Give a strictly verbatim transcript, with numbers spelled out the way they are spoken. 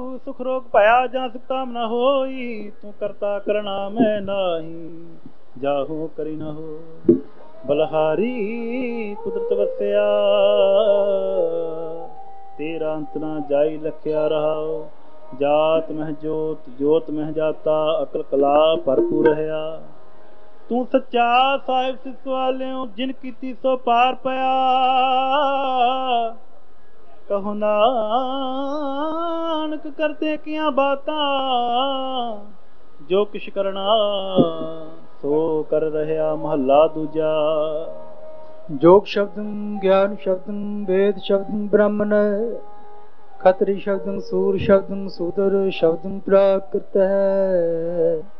सुख रोग पाया जा सकता न होई, तू करता करना मैं नाही, जाहू करी न हो। बलहारी कुदरत वसिया, तेरा अंत ना जाई लखिया रहाओ। जात मह जोत जोत मह जाता, अकल कला भरपूर रहा। तू सच्चा साहिब सिस वालियों, जिन कीती सो पार पया। कहो नानक करते किया बातां, जो किश करना सो कर रहा। महला दूजा। जोग शब्दं ज्ञान शब्दं वेद शब्दं ब्राह्मण, खत्री शब्दं सूर शब्दं शूद्र शब्दं प्राकृत है।